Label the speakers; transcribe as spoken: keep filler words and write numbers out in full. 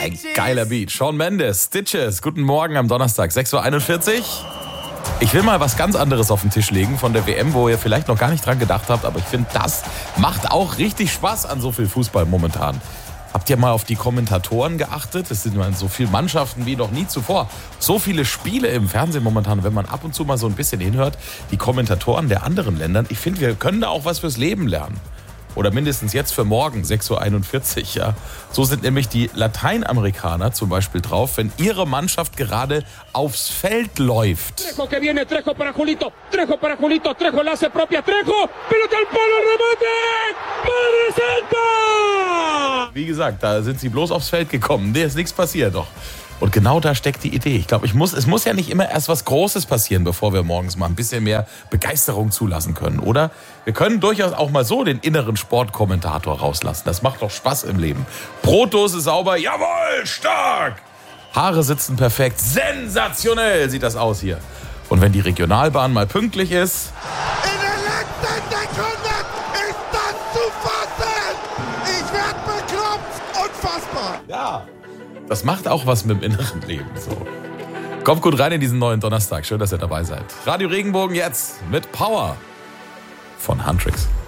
Speaker 1: Ein geiler Beat. Shawn Mendes, Stitches. Guten Morgen am Donnerstag, sechs Uhr einundvierzig. Ich will mal was ganz anderes auf den Tisch legen von der W M, wo ihr vielleicht noch gar nicht dran gedacht habt. Aber ich finde, das macht auch richtig Spaß an so viel Fußball momentan. Habt ihr mal auf die Kommentatoren geachtet? Es sind so viele Mannschaften wie noch nie zuvor. So viele Spiele im Fernsehen momentan, wenn man ab und zu mal so ein bisschen hinhört. Die Kommentatoren der anderen Ländern. Ich finde, wir können da auch was fürs Leben lernen. Oder mindestens jetzt für morgen, sechs Uhr einundvierzig. Ja. So sind nämlich die Lateinamerikaner zum Beispiel drauf, wenn ihre Mannschaft gerade aufs Feld läuft. Trejo que viene, Trejo para Julito, Trejo para Julito, Trejo la hace propia, Trejo, pelota al palo, remate, Madre Santa! Wie gesagt, da sind sie bloß aufs Feld gekommen, da ist nichts passiert doch. Und genau da steckt die Idee. Ich glaube, ich muss, es muss ja nicht immer erst was Großes passieren, bevor wir morgens mal ein bisschen mehr Begeisterung zulassen können, oder? Wir können durchaus auch mal so den inneren Sportkommentator rauslassen. Das macht doch Spaß im Leben. Brotdose sauber, jawohl, stark! Haare sitzen perfekt, sensationell sieht das aus hier. Und wenn die Regionalbahn mal pünktlich ist...
Speaker 2: In der letzten Sekunde ist das zu fassen! Ich werd bekloppt! Unfassbar!
Speaker 1: Ja. Das macht auch was mit dem inneren Leben. So. Kommt gut rein in diesen neuen Donnerstag. Schön, dass ihr dabei seid. Radio Regenbogen jetzt mit Power von Huntrix.